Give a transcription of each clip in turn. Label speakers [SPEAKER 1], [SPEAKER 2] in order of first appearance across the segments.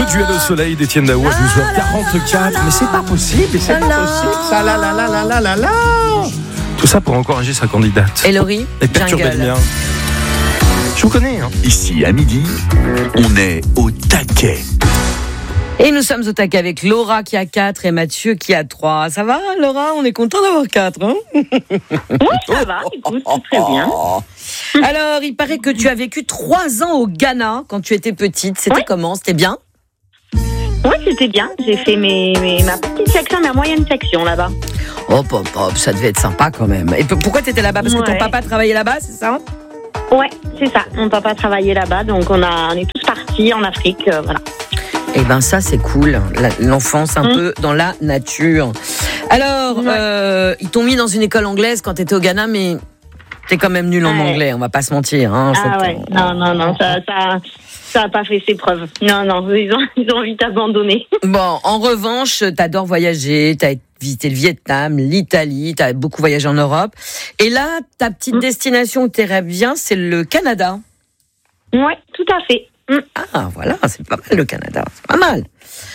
[SPEAKER 1] Le duel au soleil d'Étienne Dao, je vous 44. Mais c'est pas possible, ça la. Tout ça pour encourager sa candidate.
[SPEAKER 2] Et Laurie,
[SPEAKER 1] et perturber le mien. Je vous connais, hein.
[SPEAKER 3] Ici, à midi, on est au taquet.
[SPEAKER 2] Et nous sommes au taquet avec Laura qui a 4 et Mathieu qui a 3. Ça va, Laura? On est content d'avoir 4, hein?
[SPEAKER 4] Oui, ça va, écoute, très bien.
[SPEAKER 2] Alors, il paraît que tu as vécu 3 ans au Ghana quand tu étais petite. C'était comment? C'était bien?
[SPEAKER 4] Oui, c'était bien. J'ai fait ma petite section, ma moyenne section là-bas.
[SPEAKER 2] Hop, ça devait être sympa quand même. Et pourquoi tu étais là-bas? Parce que ton papa travaillait là-bas, c'est ça?
[SPEAKER 4] Ouais, c'est ça. Mon papa travaillait là-bas, donc on est tous partis en Afrique, voilà.
[SPEAKER 2] Eh ben ça c'est cool, l'enfance un peu dans la nature. Alors, ils t'ont mis dans une école anglaise quand t'étais au Ghana, mais t'es quand même nul en anglais, on va pas se mentir. Hein,
[SPEAKER 4] non, ça a pas fait ses preuves. Non, ils ont vite abandonné.
[SPEAKER 2] Bon, en revanche, t'adores voyager, t'as visité le Vietnam, l'Italie, t'as beaucoup voyagé en Europe. Et là, ta petite destination où t'aimerais bien, c'est le Canada.
[SPEAKER 4] Ouais, tout à fait.
[SPEAKER 2] Ah, voilà, c'est pas mal le Canada, c'est pas mal.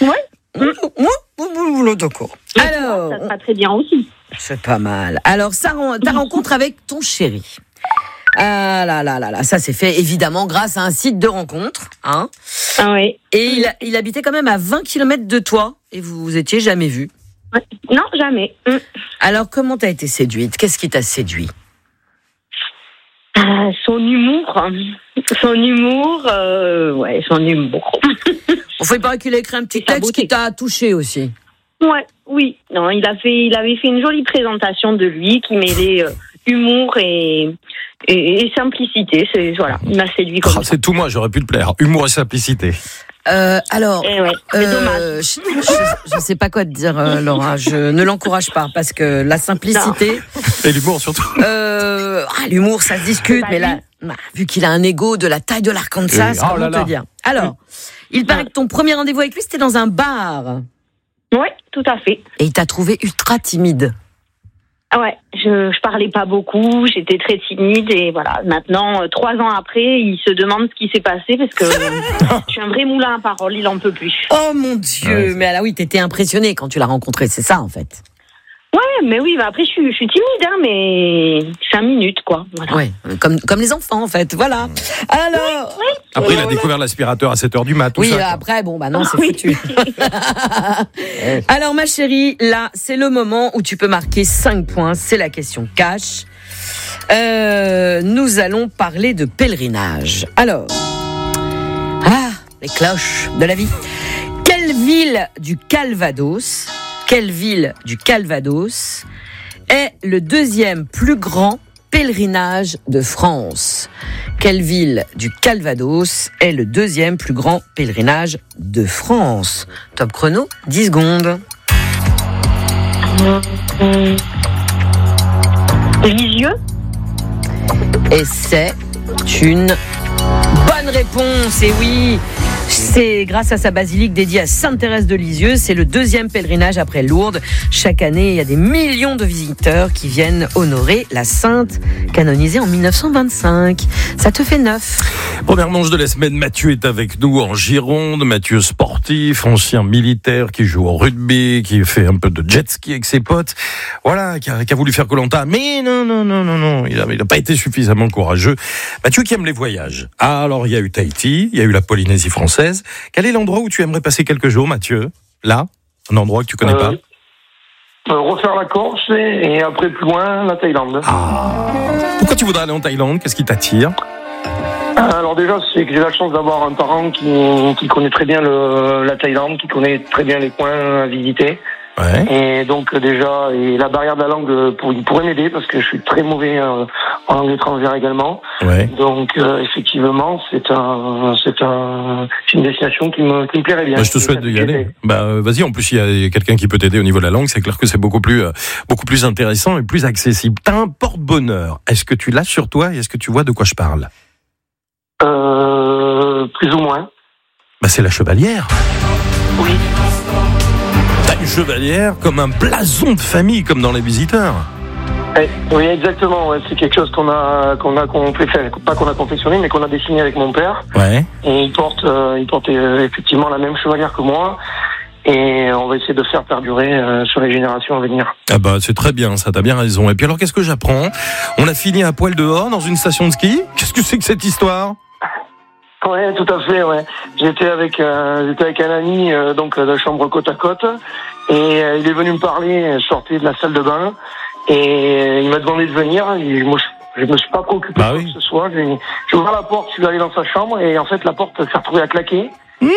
[SPEAKER 4] Ouais.
[SPEAKER 2] D'accord.
[SPEAKER 4] Alors, ça sera très bien aussi.
[SPEAKER 2] C'est pas mal. Alors, ta rencontre avec ton chéri. Ah là, ça s'est fait évidemment grâce à un site de rencontre, hein.
[SPEAKER 4] Ah oui.
[SPEAKER 2] Et il habitait quand même à 20 km de toi et vous vous étiez jamais vus.
[SPEAKER 4] Ouais. Non, jamais.
[SPEAKER 2] Alors, comment t'as été séduite? Qu'est-ce qui t'a séduit?
[SPEAKER 4] Son humour. Son humour.
[SPEAKER 2] Faut pas qu'il ait écrit un petit texte qui t'a touché aussi.
[SPEAKER 4] Ouais, oui. Non, il avait fait une jolie présentation de lui qui mêlait humour et simplicité. Il m'a séduit comme ça.
[SPEAKER 1] C'est tout moi, j'aurais pu te plaire. Humour et simplicité.
[SPEAKER 2] Alors,
[SPEAKER 4] c'est dommage.
[SPEAKER 2] Je sais pas quoi te dire, Laura. Je ne l'encourage pas parce que la simplicité
[SPEAKER 1] et l'humour surtout.
[SPEAKER 2] L'humour, ça se discute, mais là, vu qu'il a un ego de la taille de l'Arkansas, comment te dire. Alors, il paraît que ton premier rendez-vous avec lui, c'était dans un bar.
[SPEAKER 4] Oui, tout à fait.
[SPEAKER 2] Et il t'a trouvé ultra timide.
[SPEAKER 4] Ouais, je parlais pas beaucoup, j'étais très timide et voilà. Maintenant, 3 ans après, il se demande ce qui s'est passé parce que je suis un vrai moulin à parole, il en peut plus.
[SPEAKER 2] Oh mon Dieu, mais là oui, t'étais impressionnée quand tu l'as rencontré, c'est ça en fait.
[SPEAKER 4] Ouais, mais oui, après je suis timide, hein, mais 5 minutes quoi. Voilà.
[SPEAKER 2] Ouais, comme les enfants en fait, voilà. Alors.
[SPEAKER 4] Oui.
[SPEAKER 1] Après, il a découvert l'aspirateur à 7h du mat.
[SPEAKER 2] Oui, après, non, c'est foutu. Alors, ma chérie, là, c'est le moment où tu peux marquer 5 points. C'est la question cash. Nous allons parler de pèlerinage. Alors, les cloches de la vie. Quelle ville du Calvados est le 2e plus grand pèlerinage de France? Quelle ville du Calvados est le 2e plus grand pèlerinage de France? Top chrono, 10 secondes.
[SPEAKER 4] Lisieux.
[SPEAKER 2] Et c'est une bonne réponse, et oui. C'est grâce à sa basilique dédiée à Sainte-Thérèse de Lisieux. C'est le 2e pèlerinage après Lourdes. Chaque année, il y a des millions de visiteurs qui viennent honorer la sainte canonisée en 1925. Ça te fait 9.
[SPEAKER 1] Première manche de la semaine, Mathieu est avec nous en Gironde. Mathieu sportif, ancien militaire qui joue au rugby, qui fait un peu de jet ski avec ses potes. Voilà, qui a voulu faire Koh-Lanta. Mais non. Il a pas été suffisamment courageux. Mathieu qui aime les voyages. Alors, il y a eu Tahiti, il y a eu la Polynésie française. Quel est l'endroit où tu aimerais passer quelques jours, Mathieu? Là, un endroit que tu connais pas?
[SPEAKER 5] Refaire la Corse et après plus loin, la Thaïlande.
[SPEAKER 1] Pourquoi tu voudrais aller en Thaïlande? Qu'est-ce qui t'attire?
[SPEAKER 5] Alors déjà, c'est que j'ai la chance d'avoir un parent qui connaît très bien la Thaïlande, qui connaît très bien les coins à visiter. Ouais. Et donc déjà, la barrière de la langue pourrait m'aider parce que je suis très mauvais en langue étrangère également. Ouais. Donc effectivement, c'est une destination qui me plairait bien.
[SPEAKER 1] Je te souhaite d'y aller. Vas-y. En plus, il y a quelqu'un qui peut t'aider au niveau de la langue. C'est clair que c'est beaucoup plus intéressant et plus accessible. T'as un porte-bonheur. Est-ce que tu l'as sur toi et est-ce que tu vois de quoi je parle?
[SPEAKER 5] Plus ou moins.
[SPEAKER 1] C'est la chevalière.
[SPEAKER 5] Oui.
[SPEAKER 1] T'as une chevalière comme un blason de famille, comme dans Les Visiteurs.
[SPEAKER 5] Oui, exactement. Ouais. C'est quelque chose qu'on a pas qu'on a confectionné, mais qu'on a dessiné avec mon père.
[SPEAKER 1] Ouais.
[SPEAKER 5] Et il porte effectivement la même chevalière que moi. Et on va essayer de faire perdurer sur les générations à venir.
[SPEAKER 1] Ah bah c'est très bien, ça, t'as bien raison. Et puis alors, qu'est-ce que j'apprends ? On a fini à poil dehors dans une station de ski. Qu'est-ce que c'est que cette histoire ?
[SPEAKER 5] Ouais, tout à fait. Ouais, j'étais avec un ami donc de chambre côte à côte, et il est venu me parler. Je sortais de la salle de bain et il m'a demandé de venir. Et moi, je me suis pas préoccupé de quoi que ce soit. J'ai ouvert la porte, je suis allé dans sa chambre et en fait la porte s'est retrouvée à claquer.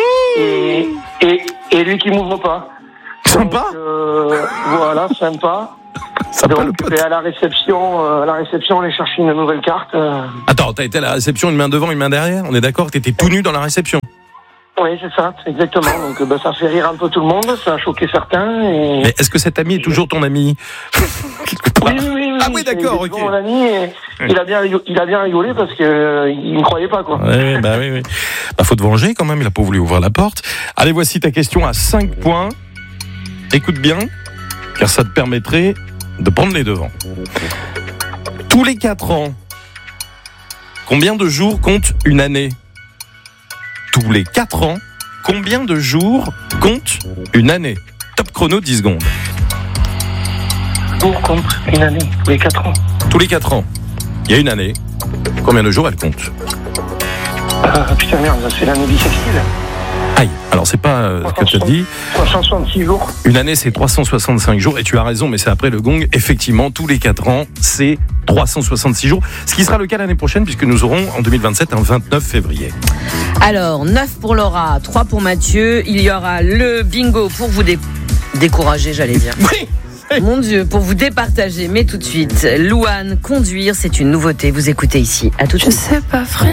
[SPEAKER 5] Et lui qui m'ouvre pas.
[SPEAKER 1] Sympa.
[SPEAKER 5] Donc, voilà, sympa. Donc, à la réception, on est chercher une nouvelle carte.
[SPEAKER 1] Attends, t'as été à la réception, une main devant, une main derrière ? On est d'accord, t'étais tout nu dans la réception ?
[SPEAKER 5] Oui, c'est ça, exactement. Donc, ça fait rire un peu tout le monde, ça a choqué certains. Et...
[SPEAKER 1] Mais est-ce que cet ami est toujours ton ami ?
[SPEAKER 5] Oui.
[SPEAKER 1] Ah oui, d'accord, ok.
[SPEAKER 5] Mon ami, il a bien rigolé parce que il me croyait pas, quoi.
[SPEAKER 1] Oui. Bah, faut te venger quand même, il a pas voulu ouvrir la porte. Allez, voici ta question à 5 points. Écoute bien, car ça te permettrait de prendre les devants. Tous les 4 ans, combien de jours compte une année ? Tous les 4 ans, combien de jours compte une année ? Top chrono, 10 secondes.
[SPEAKER 5] Jour compte une année, tous les 4 ans.
[SPEAKER 1] Tous les 4 ans, il y a une année. Combien de jours elle compte ?
[SPEAKER 5] Putain merde, c'est l'année bissextile.
[SPEAKER 1] Aïe, alors c'est pas ce que tu as dit.
[SPEAKER 5] 366 jours.
[SPEAKER 1] Une année, c'est 365 jours. Et tu as raison, mais c'est après le gong. Effectivement, tous les 4 ans, c'est 366 jours. Ce qui sera le cas l'année prochaine, puisque nous aurons en 2027 un 29 février.
[SPEAKER 2] Alors, 9 pour Laura, 3 pour Mathieu. Il y aura le bingo pour vous décourager, j'allais dire.
[SPEAKER 1] Oui.
[SPEAKER 2] Mon Dieu, pour vous départager. Mais tout de suite, Louane, conduire, c'est une nouveauté. Vous écoutez ici. À tout de suite.
[SPEAKER 6] Je sais pas, frère.